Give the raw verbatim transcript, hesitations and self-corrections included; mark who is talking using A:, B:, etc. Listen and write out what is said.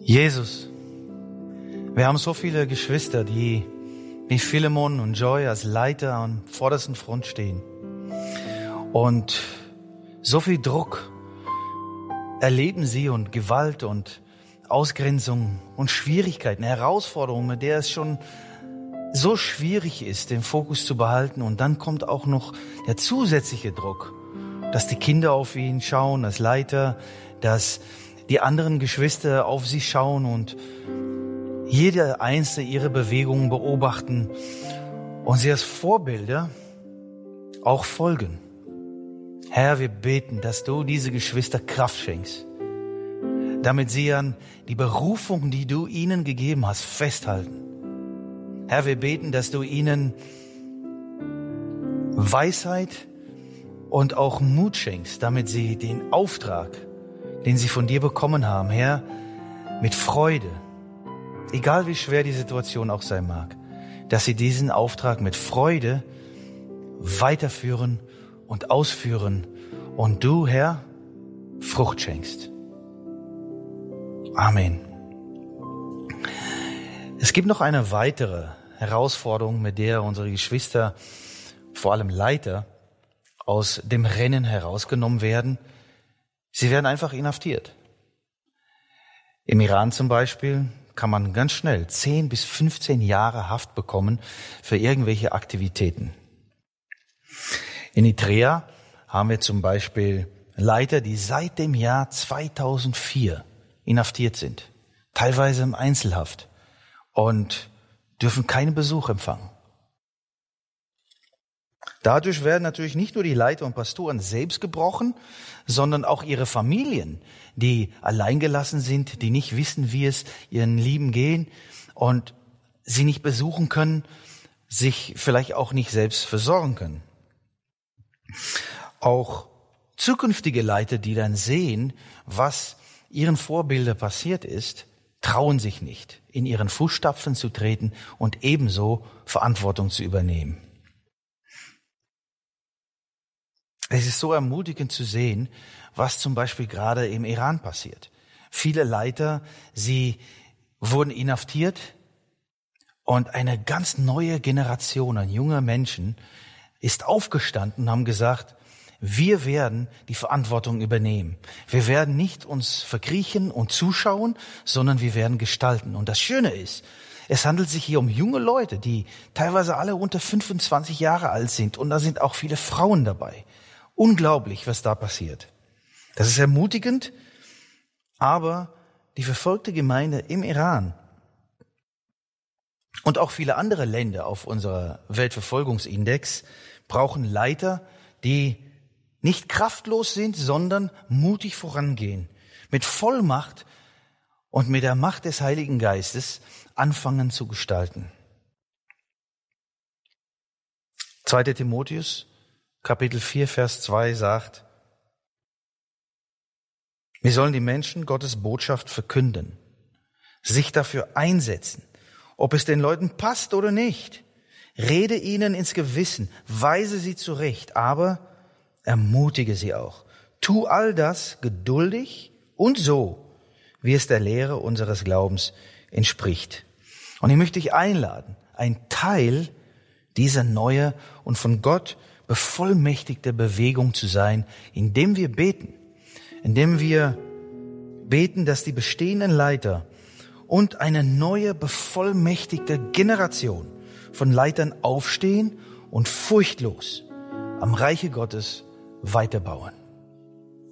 A: Jesus, wir haben so viele Geschwister, die wie Philemon und Joy als Leiter am vordersten Front stehen. Und so viel Druck erleben sie und Gewalt und Ausgrenzung und Schwierigkeiten, Herausforderungen, mit der es schon so schwierig ist, den Fokus zu behalten. Und dann kommt auch noch der zusätzliche Druck, dass die Kinder auf ihn schauen als Leiter, dass die anderen Geschwister auf sie schauen und jede einzelne ihre Bewegungen beobachten und sie als Vorbilder auch folgen. Herr, wir beten, dass du diese Geschwister Kraft schenkst, damit sie an die Berufung, die du ihnen gegeben hast, festhalten. Herr, wir beten, dass du ihnen Weisheit und auch Mut schenkst, damit sie den Auftrag, den sie von dir bekommen haben, Herr, mit Freude, egal wie schwer die Situation auch sein mag, dass sie diesen Auftrag mit Freude weiterführen und ausführen und du, Herr, Frucht schenkst. Amen. Es gibt noch eine weitere Herausforderung, mit der unsere Geschwister, vor allem Leiter, aus dem Rennen herausgenommen werden. Sie werden einfach inhaftiert. Im Iran zum Beispiel kann man ganz schnell zehn bis fünfzehn Jahre Haft bekommen für irgendwelche Aktivitäten. In Eritrea haben wir zum Beispiel Leiter, die seit dem Jahr zweitausendvier inhaftiert sind, teilweise im Einzelhaft und dürfen keinen Besuch empfangen. Dadurch werden natürlich nicht nur die Leiter und Pastoren selbst gebrochen, sondern auch ihre Familien, die alleingelassen sind, die nicht wissen, wie es ihren Lieben geht und sie nicht besuchen können, sich vielleicht auch nicht selbst versorgen können. Auch zukünftige Leiter, die dann sehen, was ihren Vorbildern passiert ist, trauen sich nicht, in ihren Fußstapfen zu treten und ebenso Verantwortung zu übernehmen. Es ist so ermutigend zu sehen, was zum Beispiel gerade im Iran passiert. Viele Leiter, sie wurden inhaftiert und eine ganz neue Generation an junger Menschen ist aufgestanden und haben gesagt, wir werden die Verantwortung übernehmen. Wir werden nicht uns verkriechen und zuschauen, sondern wir werden gestalten. Und das Schöne ist, es handelt sich hier um junge Leute, die teilweise alle unter fünfundzwanzig Jahre alt sind. Und da sind auch viele Frauen dabei. Unglaublich, was da passiert. Das ist ermutigend, aber die verfolgte Gemeinde im Iran und auch viele andere Länder auf unserer Weltverfolgungsindex brauchen Leiter, die nicht kraftlos sind, sondern mutig vorangehen, mit Vollmacht und mit der Macht des Heiligen Geistes anfangen zu gestalten. zweiter Timotheus Kapitel vier, Vers zwei sagt, wir sollen die Menschen Gottes Botschaft verkünden, sich dafür einsetzen, ob es den Leuten passt oder nicht. Rede ihnen ins Gewissen, weise sie zurecht, aber ermutige sie auch. Tu all das geduldig und so, wie es der Lehre unseres Glaubens entspricht. Und ich möchte dich einladen, ein Teil dieser neue und von Gott bevollmächtigte Bewegung zu sein, indem wir beten, indem wir beten, dass die bestehenden Leiter und eine neue bevollmächtigte Generation von Leitern aufstehen und furchtlos am Reiche Gottes weiterbauen.